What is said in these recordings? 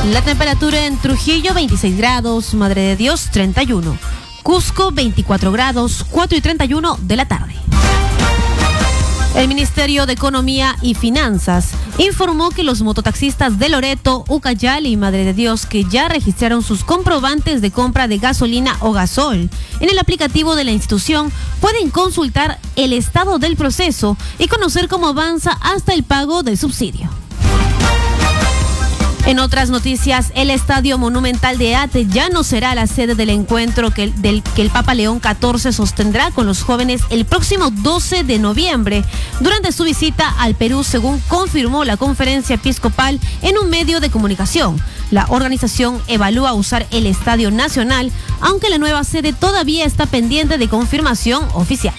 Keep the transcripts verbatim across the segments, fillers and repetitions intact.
La temperatura en Trujillo veintiséis grados, Madre de Dios treinta y uno, Cusco veinticuatro grados, cuatro y treinta y uno de la tarde. El Ministerio de Economía y Finanzas informó que los mototaxistas de Loreto, Ucayali y Madre de Dios que ya registraron sus comprobantes de compra de gasolina o gasol en el aplicativo de la institución pueden consultar el estado del proceso y conocer cómo avanza hasta el pago del subsidio. En otras noticias, el Estadio Monumental de Ate ya no será la sede del encuentro que el, del, que el Papa León catorce sostendrá con los jóvenes el próximo doce de noviembre, durante su visita al Perú, según confirmó la Conferencia Episcopal en un medio de comunicación. La organización evalúa usar el Estadio Nacional, aunque la nueva sede todavía está pendiente de confirmación oficial.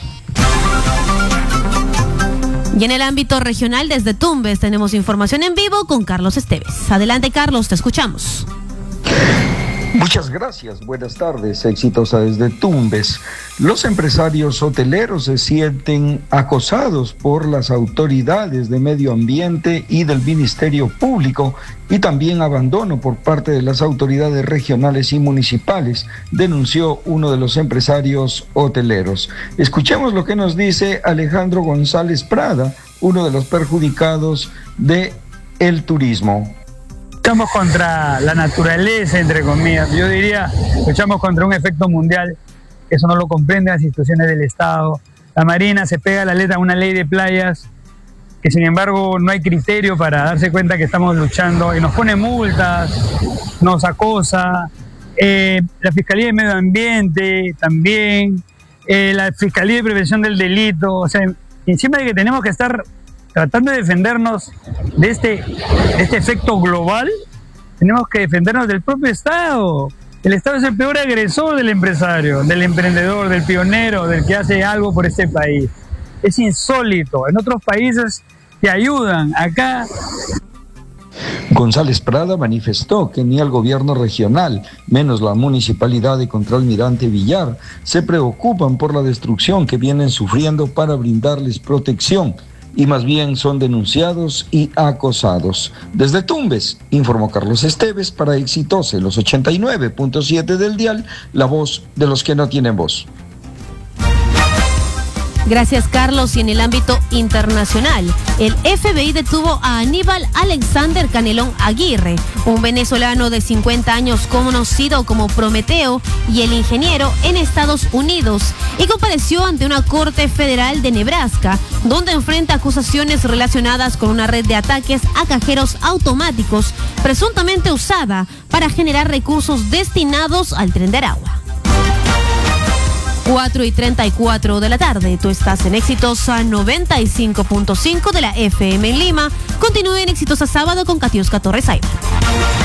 Y en el ámbito regional, desde Tumbes, tenemos información en vivo con Carlos Esteves. Adelante, Carlos, te escuchamos. Muchas gracias, buenas tardes, exitosa desde Tumbes. Los empresarios hoteleros se sienten acosados por las autoridades de medio ambiente y del Ministerio Público y también abandono por parte de las autoridades regionales y municipales, denunció uno de los empresarios hoteleros. Escuchemos lo que nos dice Alejandro González Prada, uno de los perjudicados de el turismo. Luchamos contra la naturaleza, entre comillas. Yo diría, luchamos contra un efecto mundial. Eso no lo comprenden las instituciones del Estado. La Marina se pega a la letra a una ley de playas que, sin embargo, no hay criterio para darse cuenta que estamos luchando y nos pone multas, nos acosa. Eh, la Fiscalía de Medio Ambiente también, eh, la Fiscalía de Prevención del Delito. O sea, encima de que tenemos que estar tratando de defendernos de este, de este efecto global, tenemos que defendernos del propio Estado. El Estado es el peor agresor del empresario, del emprendedor, del pionero, del que hace algo por este país. Es insólito. En otros países te ayudan. Acá... González Prada manifestó que ni el gobierno regional, menos la municipalidad de Contralmirante Villar, se preocupan por la destrucción que vienen sufriendo para brindarles protección, y más bien son denunciados y acosados. Desde Tumbes, informó Carlos Esteves para Exitosa, los ochenta y nueve punto siete del dial, la voz de los que no tienen voz. Gracias, Carlos. Y en el ámbito internacional, el F B I detuvo a Aníbal Alexander Canelón Aguirre, un venezolano de cincuenta años conocido como Prometeo y el ingeniero, en Estados Unidos, y compareció ante una corte federal de Nebraska, donde enfrenta acusaciones relacionadas con una red de ataques a cajeros automáticos, presuntamente usada para generar recursos destinados al Tren de Aragua. cuatro y treinta y cuatro de la tarde. Tú estás en Exitosa noventa y cinco punto cinco de la F M en Lima. Continúe en Exitosa Sábado con Katiuska Torres Aybar.